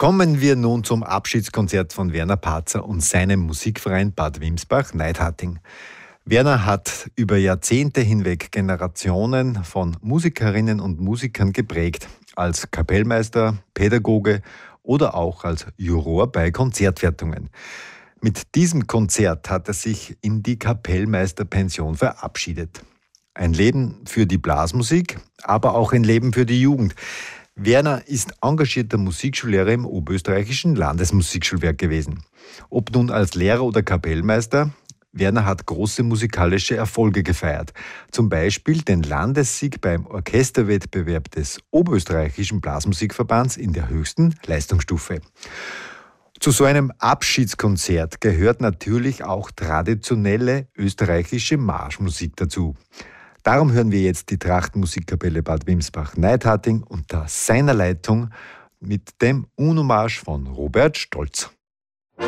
Kommen wir nun zum Abschiedskonzert von Werner Patzer und seinem Musikverein Bad Wimsbach-Neidharting. Werner hat über Jahrzehnte hinweg Generationen von Musikerinnen und Musikern geprägt, als Kapellmeister, Pädagoge oder auch als Juror bei Konzertwertungen. Mit diesem Konzert hat er sich in die Kapellmeisterpension verabschiedet. Ein Leben für die Blasmusik, aber auch ein Leben für die Jugend. Werner ist engagierter Musikschullehrer im Oberösterreichischen Landesmusikschulwerk gewesen. Ob nun als Lehrer oder Kapellmeister, Werner hat große musikalische Erfolge gefeiert. Zum Beispiel den Landessieg beim Orchesterwettbewerb des Oberösterreichischen Blasmusikverbands in der höchsten Leistungsstufe. Zu so einem Abschiedskonzert gehört natürlich auch traditionelle österreichische Marschmusik dazu. Darum hören wir jetzt die Trachtenmusikkapelle Bad Wimsbach-Neidharting unter seiner Leitung mit dem UNO-Marsch von Robert Stolz.